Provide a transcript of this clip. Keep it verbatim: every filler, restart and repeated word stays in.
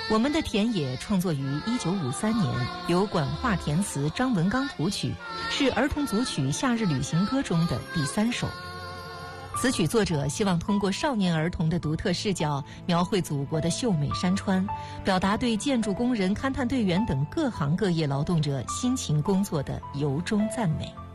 我们的田野创作于一九五三年，由管画填词，张文刚谱曲，是儿童组曲《夏日旅行歌》中的第三首。此曲作者希望通过少年儿童的独特视角，描绘祖国的秀美山川，表达对建筑工人、勘探队员等各行各业劳动者辛勤工作的由衷赞美。